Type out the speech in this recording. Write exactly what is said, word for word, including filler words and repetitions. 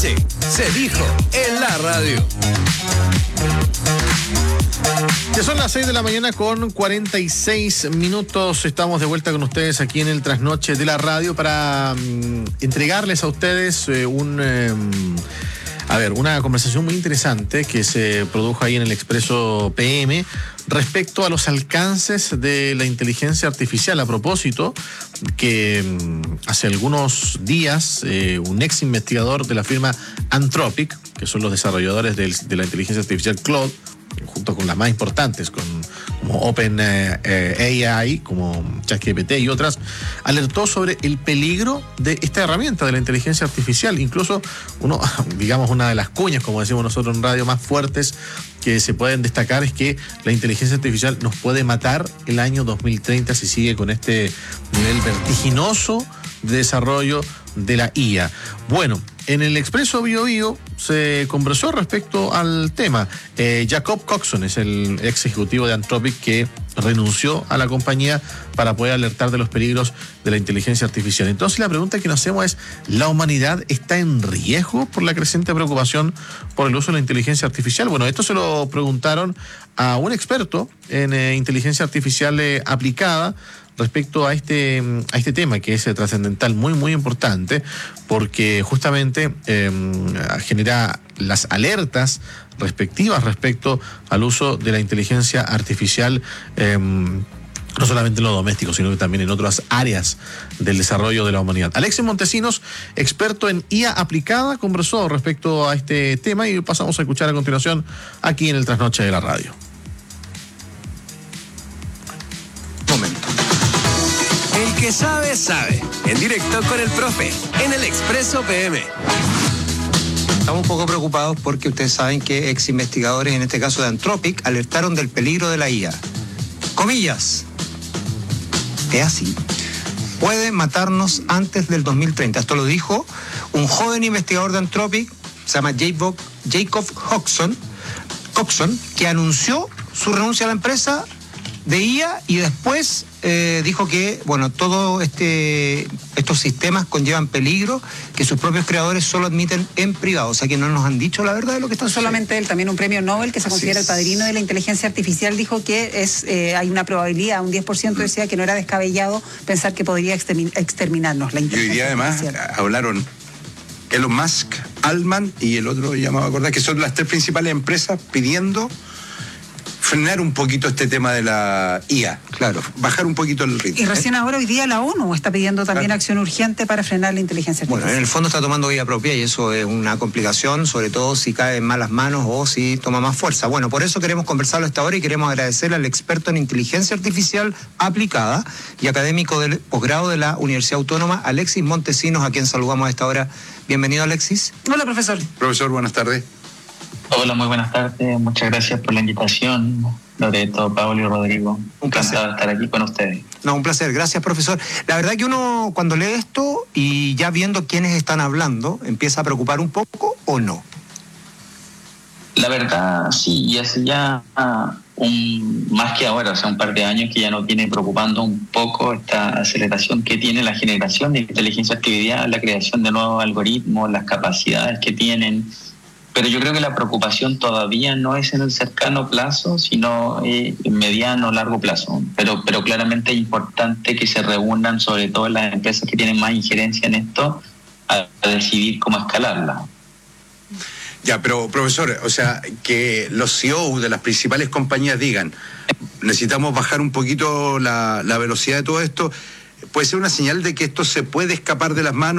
noche se dijo en la radio. Ya son las seis de la mañana con cuarenta y seis minutos. Estamos de vuelta con ustedes aquí en el Trasnoche de la radio para um, entregarles a ustedes eh, un... Eh, A ver, una conversación muy interesante que se produjo ahí en el Expreso P M respecto a los alcances de la inteligencia artificial. A propósito, que hace algunos días eh, un ex investigador de la firma Anthropic, que son los desarrolladores del, de la inteligencia artificial Claude, junto con las más importantes, con, como Open eh, eh, A I, como ChatGPT y otras, alertó sobre el peligro de esta herramienta de la inteligencia artificial. Incluso uno, digamos, una de las cuñas, como decimos nosotros en radio, más fuertes que se pueden destacar es que la inteligencia artificial nos puede matar el año dos mil treinta si sigue con este nivel vertiginoso de desarrollo de la I A. Bueno, en el Expreso Bio Bio se conversó respecto al tema. Eh, Jacob Coxon es el ex ejecutivo de Anthropic que renunció a la compañía para poder alertar de los peligros de la inteligencia artificial. Entonces la pregunta que nos hacemos es, ¿la humanidad está en riesgo por la creciente preocupación por el uso de la inteligencia artificial? Bueno, esto se lo preguntaron a un experto en eh, inteligencia artificial eh, aplicada respecto a este, a este tema que es trascendental, muy, muy importante, porque justamente eh, genera las alertas respectivas respecto al uso de la inteligencia artificial, eh, no solamente en lo doméstico, sino que también en otras áreas del desarrollo de la humanidad. Alexis Montesinos, experto en I A aplicada, conversó respecto a este tema y pasamos a escuchar a continuación aquí en el Trasnoche de la radio. El que sabe, sabe. En directo con el profe, en el Expreso P M. Estamos un poco preocupados porque ustedes saben que ex investigadores, en este caso de Anthropic, alertaron del peligro de la I A. Comillas. Es así. Puede matarnos antes del dos mil treinta. Esto lo dijo un joven investigador de Anthropic, se llama Jacob, Jacob Coxon, Coxon, que anunció su renuncia a la empresa de I A y después eh, dijo que, bueno, todos este, estos sistemas conllevan peligro que sus propios creadores solo admiten en privado. O sea que no nos han dicho la verdad de lo que está No sucediendo. solamente él, también un premio Nobel que se Así considera es. el padrino de la inteligencia artificial dijo que es eh, hay una probabilidad, un diez por ciento decía que no era descabellado pensar que podría extermin- exterminarnos la Y hoy inteligencia día además artificial. hablaron Elon Musk, Altman y el otro, ya me voy a acordar, que son las tres principales empresas pidiendo frenar un poquito este tema de la I A. Claro. Bajar un poquito el ritmo. Y recién ahora, hoy día, la ONU está pidiendo también Claro. acción urgente para frenar la inteligencia Bueno, artificial. en el fondo está tomando vida propia y eso es una complicación, sobre todo si cae en malas manos o si toma más fuerza. Bueno, por eso queremos conversarlo esta hora y queremos agradecer al experto en inteligencia artificial aplicada y académico del posgrado de la Universidad Autónoma, Alexis Montesinos, a quien saludamos a esta hora. Bienvenido, Alexis. Hola, profesor. Profesor, buenas tardes. Hola, muy buenas tardes. Muchas gracias por la invitación, Loreto, Pablo y Rodrigo. Un placer. Encantado de estar aquí con ustedes. No, un placer. Gracias, profesor. La verdad que uno, cuando lee esto y ya viendo quiénes están hablando, empieza a preocupar un poco, ¿o no? La verdad, sí, y hace ya ah, un, más que ahora, o sea, un par de años que ya nos viene preocupando un poco esta aceleración que tiene la generación de inteligencia artificial, la creación de nuevos algoritmos, las capacidades que tienen. Pero yo creo que la preocupación todavía no es en el cercano plazo, sino eh, en mediano o largo plazo. Pero, pero claramente es importante que se reúnan, sobre todo las empresas que tienen más injerencia en esto, a, a decidir cómo escalarla. Ya, pero profesor, o sea, que los C E O de las principales compañías digan, necesitamos bajar un poquito la, la velocidad de todo esto, puede ser una señal de que esto se puede escapar de las manos.